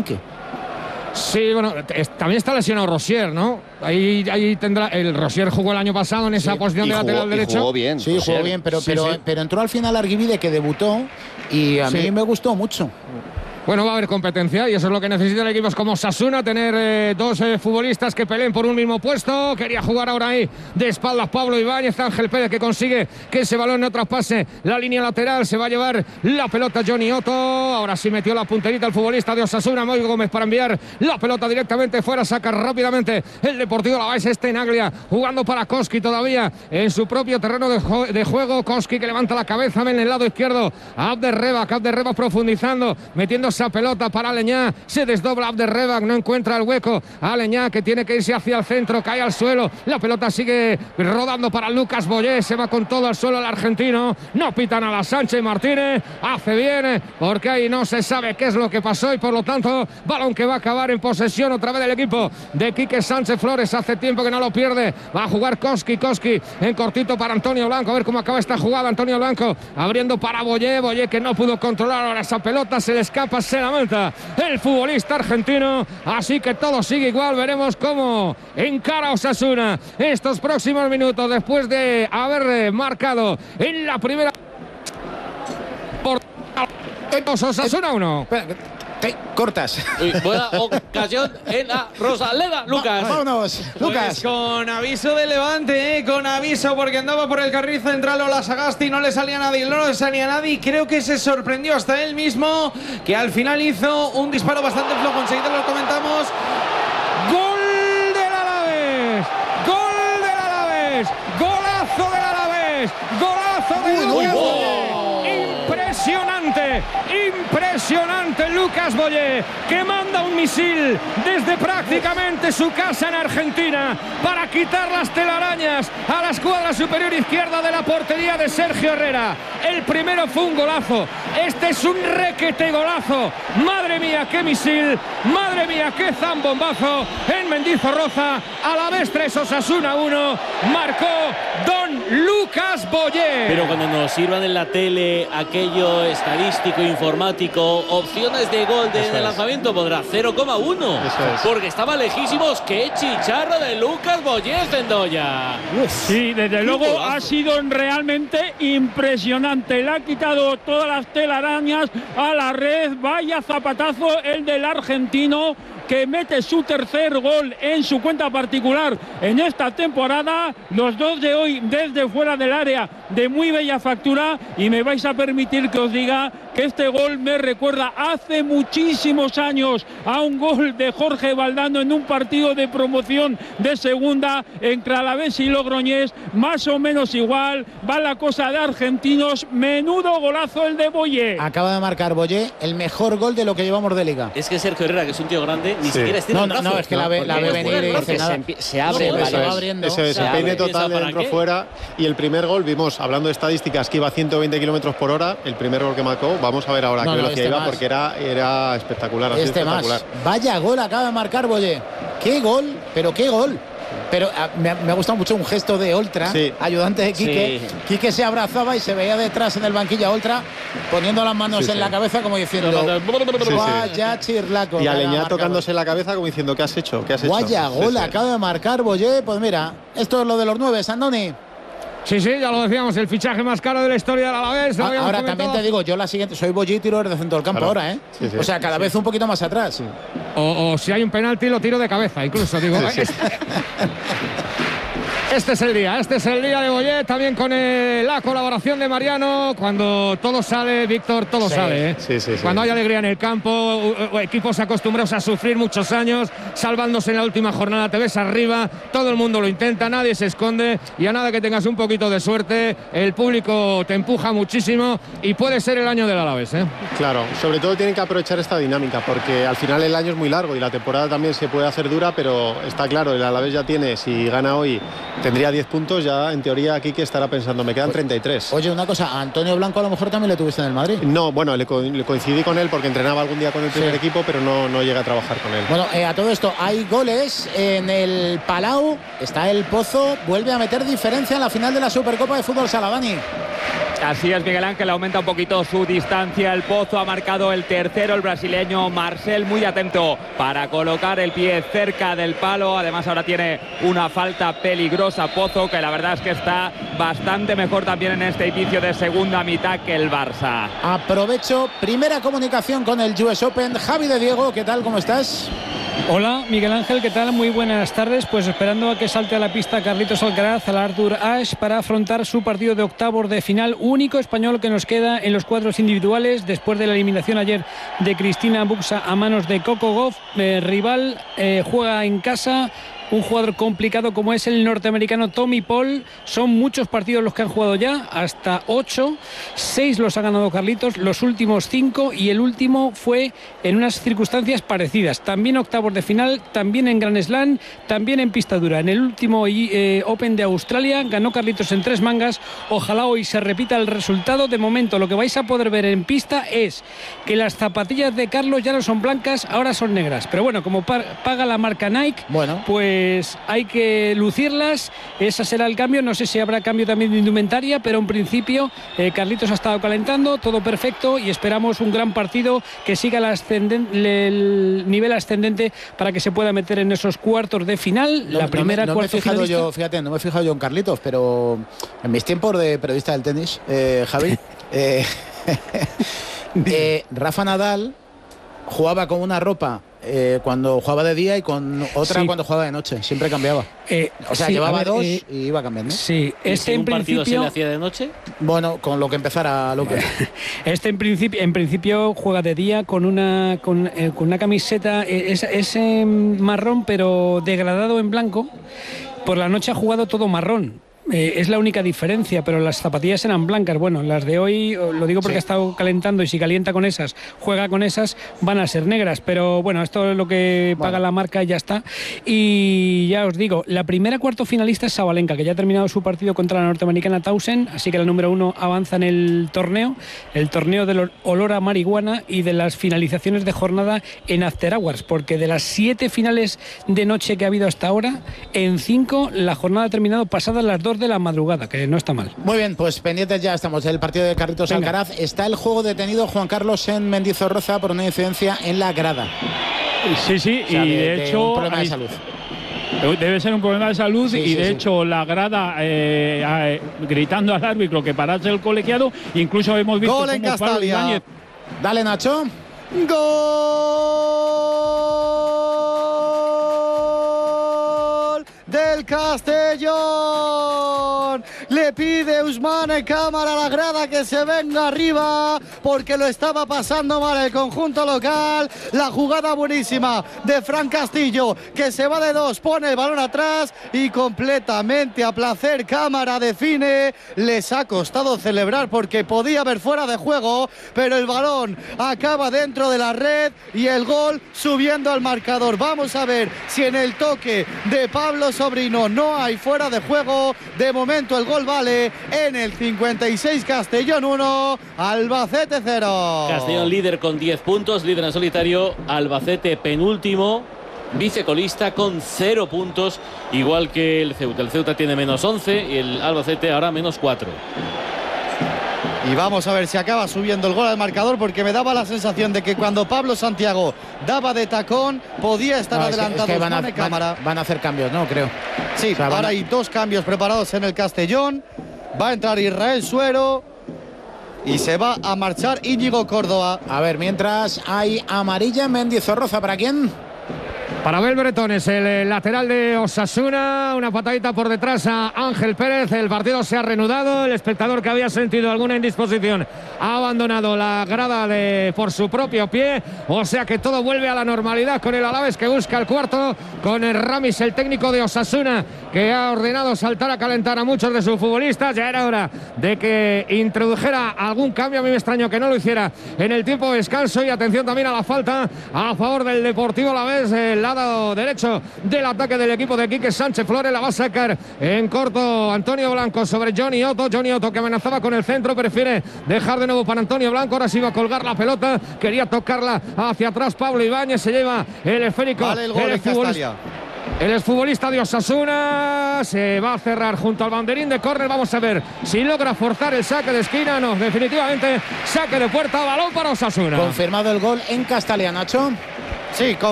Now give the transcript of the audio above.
arranque. Sí, bueno, también está lesionado Rosier, ¿no? Ahí tendrá. El Rosier jugó el año pasado en esa posición de lateral derecho. Jugó bien. Sí, jugó bien, pero entró al final Arguibide, que debutó, y a mí me gustó mucho. Bueno, va a haber competencia y eso es lo que necesitan equipos como Osasuna, tener dos futbolistas que peleen por un mismo puesto. Quería jugar ahora ahí de espaldas Pablo Ibáñez, Ángel Pérez, que consigue que ese balón no traspase la línea lateral. Se va a llevar la pelota Johnny Otto. Ahora sí metió la punterita el futbolista de Osasuna, Moy Gómez, para enviar la pelota directamente fuera. Saca rápidamente el Deportivo Alavés. Naglia jugando para Koski todavía en su propio terreno de juego. Koski, que levanta la cabeza en el lado izquierdo. Abderrebak profundizando, metiendo esa pelota para Aleñá. Se desdobla Abderrebak, no encuentra el hueco. Aleñá, que tiene que irse hacia el centro, cae al suelo. La pelota sigue rodando para Lucas Boyé. Se va con todo al suelo el argentino. No pitan a la Sánchez Martínez. Hace bien, porque ahí no se sabe qué es lo que pasó y por lo tanto, balón que va a acabar en posesión otra vez del equipo de Quique Sánchez Flores. Hace tiempo que no lo pierde. Va a jugar Koski en cortito para Antonio Blanco. A ver cómo acaba esta jugada. Antonio Blanco abriendo para Boyé, que no pudo controlar ahora esa pelota, se le escapa, se lamenta el futbolista argentino. Así que todo sigue igual. Veremos cómo encara Osasuna estos próximos minutos después de haber marcado en la primera por Osasuna 1. Cortas. Buena ocasión en la Rosaleda, Lucas. Vámonos, Lucas. Pues con aviso de Levante, con aviso, porque andaba por el carril central Ola Sagasti, no le salía nadie, no le salía nadie, y creo que se sorprendió hasta él mismo, que al final hizo un disparo bastante flojo. Enseguida lo comentamos. ¡Gol del Alavés! ¡Gol del Alavés! ¡Golazo del Alavés! ¡Golazo del Lucas Boyé! Impresionante Lucas Boyé, que manda un misil desde prácticamente su casa en Argentina para quitar las telarañas a la escuadra superior izquierda de la portería de Sergio Herrera. El primero fue un golazo, este es un requete golazo. Madre mía, qué misil, madre mía, qué zambombazo en Mendizorroza. Alavés 3, Osasuna 1, marcó don Lucas Boyé. Pero cuando nos sirvan en la tele aquello estadístico, informático, opciones de gol de lanzamiento, podrá 0,1, porque estaba lejísimos. ¡Qué chicharro de Lucas Boyé, Zendoya! Sí, desde luego ha sido realmente impresionante. Le ha quitado todas las telarañas a la red. Vaya zapatazo el del argentino, que mete su tercer gol en su cuenta particular en esta temporada. Los dos de hoy desde fuera del área, de muy bella factura, y me vais a permitir que os diga que este gol me recuerda hace muchísimos años a un gol de Jorge Valdano en un partido de promoción de segunda entre Alavés y Logroñés. Más o menos igual va la cosa de argentinos. Menudo golazo el de Boyé. Acaba de marcar Boyé el mejor gol de lo que llevamos de liga. Es que Sergio Herrera, que es un tío grande, ni siquiera estira el brazo. No, es que la ve venir y dice nada. Se abre, se va abriendo. Eso es, el peine total de dentro fuera. Y el primer gol, vimos, hablando de estadísticas, que iba a 120 kilómetros por hora. El primer gol que marcó, vamos a ver ahora qué velocidad iba, porque era espectacular. Espectacular. Más. Vaya gol acaba de marcar Boyé. Qué gol, pero qué gol. Pero me ha gustado mucho un gesto de Oltra, ayudante de Quique. Sí. Quique se abrazaba y se veía detrás en el banquillo a Oltra poniendo las manos en la cabeza, como diciendo vaya chirlaco. Y Aleñá tocándose la cabeza como diciendo ¿qué has hecho? Vaya gol acaba de marcar Boyé. Pues mira, esto es lo de los 9, Sandoni. Sí, ya lo decíamos, el fichaje más caro de la historia del Alavés. Ahora también te digo, yo la siguiente, soy Boyé y tiro desde centro del campo ahora, ¿eh? O sea, cada vez un poquito más atrás. O si hay un penalti lo tiro de cabeza, incluso, digo. Este es el día de Boyé, también con la colaboración de Mariano. Cuando todo sale, Víctor, todo sale, ¿eh? Cuando hay alegría en el campo, equipos acostumbrados a sufrir muchos años, salvándose en la última jornada, te ves arriba, todo el mundo lo intenta, nadie se esconde, y a nada que tengas un poquito de suerte, el público te empuja muchísimo y puede ser el año del Alavés, ¿eh? Claro, sobre todo tienen que aprovechar esta dinámica, porque al final el año es muy largo y la temporada también se puede hacer dura, pero está claro, el Alavés ya tiene, si gana hoy, tendría 10 puntos, ya en teoría aquí que estará pensando, me quedan 33. Oye, una cosa, a Antonio Blanco a lo mejor también le tuviste en el Madrid. No, bueno, le coincidí con él porque entrenaba algún día con el primer equipo, pero no llega a trabajar con él. Bueno, a todo esto, hay goles en el Palau, está el Pozo, vuelve a meter diferencia en la final de la Supercopa de Fútbol Sala, Dani. Así es, Miguel Ángel, aumenta un poquito su distancia. El Pozo ha marcado el tercero, el brasileño Marcel, muy atento para colocar el pie cerca del palo. Además ahora tiene una falta peligrosa Pozo, que la verdad es que está bastante mejor también en este inicio de segunda mitad que el Barça. Aprovecho, primera comunicación con el US Open. Javi de Diego, ¿qué tal? ¿Cómo estás? Hola, Miguel Ángel, ¿qué tal? Muy buenas tardes. Pues esperando a que salte a la pista Carlitos Alcaraz, al Arthur Ashe, para afrontar su partido de octavos de final. Único español que nos queda en los cuadros individuales después de la eliminación ayer de Cristina Buxa a manos de Coco Gauff. Rival juega en casa. Un jugador complicado como es el norteamericano Tommy Paul. Son muchos partidos los que han jugado ya, hasta 8. 6 los ha ganado Carlitos, los últimos 5, y el último fue en unas circunstancias parecidas. También octavos de final, también en Grand Slam, también en pista dura. En el último Open de Australia ganó Carlitos en 3 mangas. Ojalá hoy se repita el resultado. De momento lo que vais a poder ver en pista es que las zapatillas de Carlos ya no son blancas, ahora son negras. Pero bueno, como paga la marca Nike, bueno, pues hay que lucirlas. Ese será el cambio. No sé si habrá cambio también de indumentaria, pero en principio Carlitos ha estado calentando, todo perfecto, y esperamos un gran partido que siga el nivel ascendente para que se pueda meter en esos cuartos de final. No me he fijado yo, fíjate, no me he fijado yo en Carlitos, pero en mis tiempos de periodista del tenis, Javi, Rafa Nadal jugaba con una ropa cuando jugaba de día y con otra cuando jugaba de noche. Siempre cambiaba. O sea, llevaba dos y iba cambiando. Sí, en un partido se le hacía de noche. Bueno, con lo que empezara López. En principio juega de día con una camiseta ese marrón, pero degradado en blanco. Por la noche ha jugado todo marrón. Es la única diferencia, pero las zapatillas eran blancas. Bueno, las de hoy, lo digo porque ha estado calentando, y si calienta con esas, juega con esas, van a ser negras. Pero bueno, esto es lo que paga la marca y ya está. Y ya os digo, la primera cuarto finalista es Sabalenka, que ya ha terminado su partido contra la norteamericana Townsend, así que la número 1 avanza en el torneo del olor a marihuana y de las finalizaciones de jornada en After Hours, porque de las 7 finales de noche que ha habido hasta ahora, en 5 la jornada ha terminado pasadas las 2 de la madrugada, que no está mal. Muy bien, pues pendientes ya estamos del partido de Carlitos Alcaraz. Está el juego detenido, Juan Carlos, en Mendizorroza por una incidencia en la grada. Sí, o sea, y de hecho un problema de salud. Debe ser un problema de salud, y de hecho la grada gritando al árbitro que parase el colegiado. Incluso hemos visto gol en Castalia. Dale, Nacho. ¡Gol del Castellón! Le pide Ousmane Camara a la grada que se venga arriba porque lo estaba pasando mal el conjunto local. La jugada buenísima de Fran Castillo, que se va de 2, pone el balón atrás y completamente a placer Camara define. Les ha costado celebrar porque podía haber fuera de juego, pero el balón acaba dentro de la red y el gol subiendo al marcador. Vamos a ver si en el toque de Pablo Sobrino no hay fuera de juego. De momento el gol vale en el 56. Castellón 1, Albacete 0. Castellón líder con 10 puntos, líder en solitario. Albacete penúltimo, vicecolista con 0 puntos, igual que el Ceuta. El Ceuta tiene menos 11 y el Albacete ahora menos 4. Y vamos a ver si acaba subiendo el gol al marcador, porque me daba la sensación de que cuando Pablo Santiago daba de tacón podía estar adelantado. Es que van a hacer cambios, ¿no? Creo. Sí, o sea, ahora hay 2 cambios preparados en el Castellón. Va a entrar Israel Suero y se va a marchar Íñigo Córdoba. A ver, mientras hay amarilla en Mendizorroza. ¿Para quién? Para Abel Bretones, el lateral de Osasuna. Una patadita por detrás a Ángel Pérez. El partido se ha reanudado. El espectador que había sentido alguna indisposición ha abandonado la grada por su propio pie. O sea que todo vuelve a la normalidad con el Alavés, que busca el cuarto. Con el Ramis, el técnico de Osasuna, que ha ordenado saltar a calentar a muchos de sus futbolistas. Ya era hora de que introdujera algún cambio. A mí me extrañó que no lo hiciera en el tiempo de descanso. Y atención también a la falta a favor del Deportivo Alavés. El lado derecho del ataque del equipo de Quique Sánchez Flores. La va a sacar en corto Antonio Blanco sobre Johnny Otto. Johnny Otto, que amenazaba con el centro, prefiere dejar de nuevo para Antonio Blanco. Ahora sí va a colgar la pelota, quería tocarla hacia atrás Pablo Ibáñez. Se lleva el esférico. Vale el gol en Castalia. El exfutbolista de Osasuna se va a cerrar junto al banderín de córner. Vamos a ver si logra forzar el saque de esquina. No, definitivamente saque de puerta, balón para Osasuna. Confirmado el gol en Castalia, Nacho. Sí,